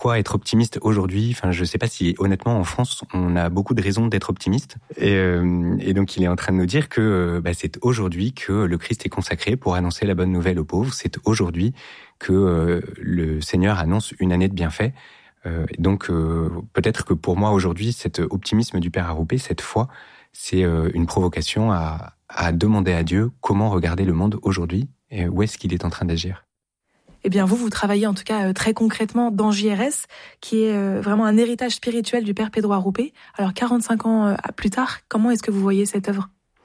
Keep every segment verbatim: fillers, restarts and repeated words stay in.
pourquoi être optimiste aujourd'hui ? Enfin, je sais pas si honnêtement en France on a beaucoup de raisons d'être optimiste. Et, euh, et donc il est en train de nous dire que euh, bah, c'est aujourd'hui que le Christ est consacré pour annoncer la bonne nouvelle aux pauvres. C'est aujourd'hui que euh, le Seigneur annonce une année de bienfaits. Euh, donc euh, peut-être que pour moi aujourd'hui, cet optimisme du Père Arroupé, cette foi, c'est euh, une provocation à, à demander à Dieu comment regarder le monde aujourd'hui et où est-ce qu'il est en train d'agir. Eh bien, vous, vous travaillez en tout cas euh, très concrètement dans J R S, qui est euh, vraiment un héritage spirituel du Père Pedro Arroupé. Alors, quarante-cinq ans euh, plus tard, comment est-ce que vous voyez cette œuvre ?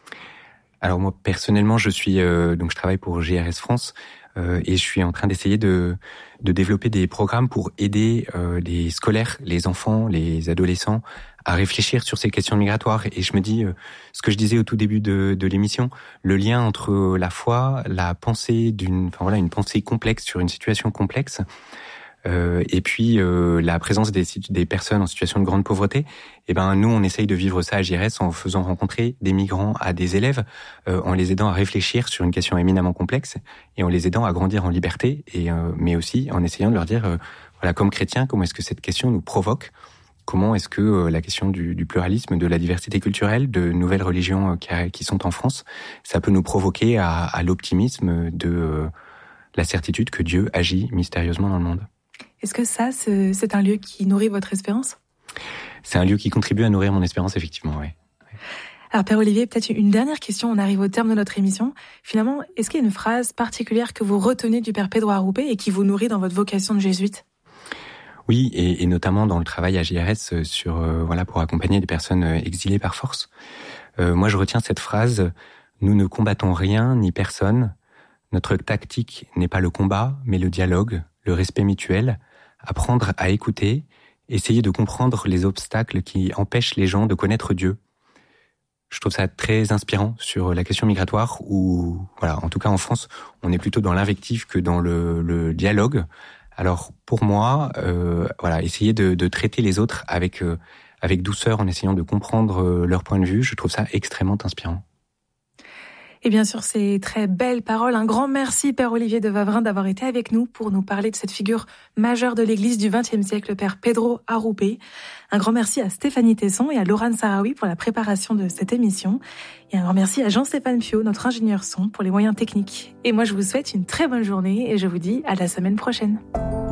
Alors moi, personnellement, je suis euh, donc je travaille pour J R S France euh, et je suis en train d'essayer de de développer des programmes pour aider euh, les scolaires, les enfants, les adolescents à réfléchir sur ces questions migratoires. Et je me dis, euh, ce que je disais au tout début de, de l'émission, le lien entre la foi, la pensée d'une, enfin voilà, une pensée complexe sur une situation complexe, euh, et puis euh, la présence des, des personnes en situation de grande pauvreté. Et ben nous, on essaye de vivre ça à J R S en faisant rencontrer des migrants à des élèves, euh, en les aidant à réfléchir sur une question éminemment complexe et en les aidant à grandir en liberté, et euh, mais aussi en essayant de leur dire, euh, voilà, comme chrétiens, comment est-ce que cette question nous provoque. Comment est-ce que euh, la question du, du pluralisme, de la diversité culturelle, de nouvelles religions euh, qui, a, qui sont en France, ça peut nous provoquer à, à l'optimisme de euh, la certitude que Dieu agit mystérieusement dans le monde. Est-ce que ça, c'est, c'est un lieu qui nourrit votre espérance ? C'est un lieu qui contribue à nourrir mon espérance, effectivement, oui. Alors, Père Olivier, peut-être une dernière question, on arrive au terme de notre émission. Finalement, est-ce qu'il y a une phrase particulière que vous retenez du Père Pedro Arroupé et qui vous nourrit dans votre vocation de jésuite ? Oui, et, et notamment dans le travail à J R S sur euh, voilà pour accompagner des personnes exilées par force. Euh, moi, je retiens cette phrase : nous ne combattons rien ni personne. Notre tactique n'est pas le combat, mais le dialogue, le respect mutuel, apprendre à écouter, essayer de comprendre les obstacles qui empêchent les gens de connaître Dieu. Je trouve ça très inspirant sur la question migratoire où, voilà, en tout cas en France, on est plutôt dans l'invective que dans le, le dialogue. Alors pour moi, euh, voilà, essayer de, de traiter les autres avec euh, avec douceur en essayant de comprendre euh, leur point de vue, je trouve ça extrêmement inspirant. Et bien sûr, ces très belles paroles. Un grand merci, Père Olivier de Wavrin, d'avoir été avec nous pour nous parler de cette figure majeure de l'Église du vingtième siècle, le Père Pedro Arroupé. Un grand merci à Stéphanie Tesson et à Laurent Sarawi pour la préparation de cette émission. Et un grand merci à Jean-Stéphane Piot, notre ingénieur son, pour les moyens techniques. Et moi, je vous souhaite une très bonne journée et je vous dis à la semaine prochaine.